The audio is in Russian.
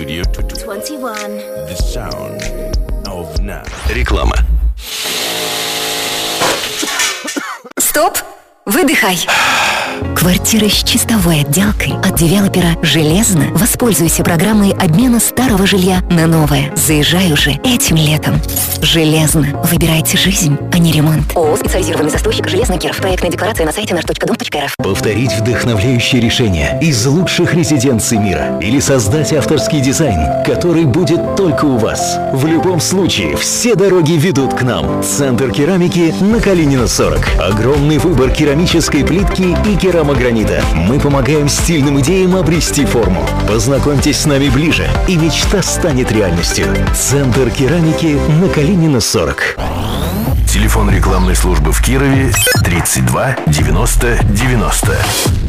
21. The sound of now. Реклама. Стоп! Выдыхай. Квартира с чистовой отделкой от девелопера «Железно». Воспользуйся программой обмена старого жилья на новое. Заезжай уже этим летом. «Железно». Выбирайте жизнь, а не ремонт. ООО «Специализированный застройщик Железный Киров». Проектная декларация на сайте nаш.dom.rf. Повторить вдохновляющее решение из лучших резиденций мира. Или создать авторский дизайн, который будет только у вас. В любом случае, все дороги ведут к нам. Центр керамики на Калинина 40. Огромный выбор керамической плитки и керамогранита. Мы помогаем стильным идеям обрести форму. Познакомьтесь с нами ближе, и мечта станет реальностью. Центр керамики на Калинина 40. Телефон рекламной службы в Кирове 32 90 90.